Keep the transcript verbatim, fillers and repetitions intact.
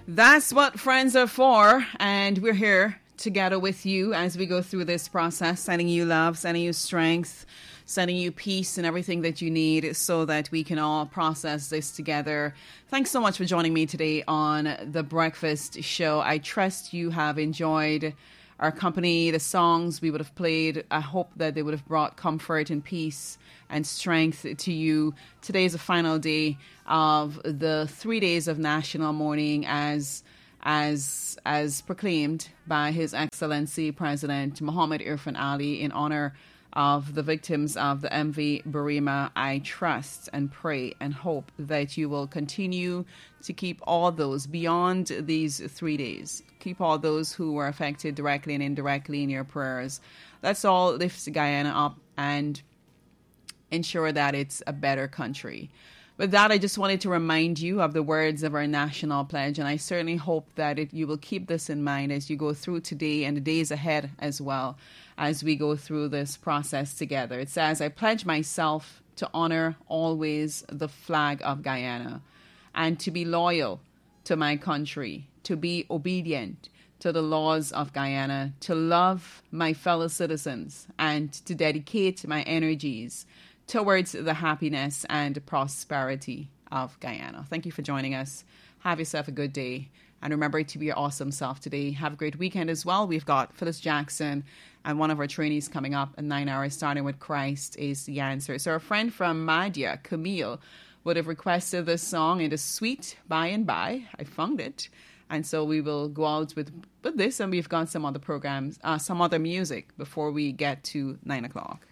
That's what friends are for, and we're here together with you as we go through this process, sending you love, sending you strength, sending you peace and everything that you need so that we can all process this together. Thanks so much for joining me today on The Breakfast Show. I trust you have enjoyed our company, the songs we would have played. I hope that they would have brought comfort and peace and strength to you. Today is the final day of the three days of national mourning as as as proclaimed by His Excellency President Muhammad Irfaan Ali in honor of the victims of the M V Burema. I trust and pray and hope that you will continue to keep all those beyond these three days. Keep all those who were affected directly and indirectly in your prayers. Let's all lift Guyana up and ensure that it's a better country. With that, I just wanted to remind you of the words of our national pledge, and I certainly hope that it, you will keep this in mind as you go through today and the days ahead as well as we go through this process together. It says, I pledge myself to honor always the flag of Guyana and to be loyal to my country, to be obedient to the laws of Guyana, to love my fellow citizens, and to dedicate my energies towards the happiness and prosperity of Guyana. Thank you for joining us. Have yourself a good day. And remember to be your awesome self today. Have a great weekend as well. We've got Phyllis Jackson and one of our trainees coming up in nine hours, starting with Christ is the Answer. So a friend from Madhya, Camille, would have requested this song. It is Sweet By and By. I found it. And so we will go out with, with this, and we've got some other programs, uh, some other music before we get to nine o'clock.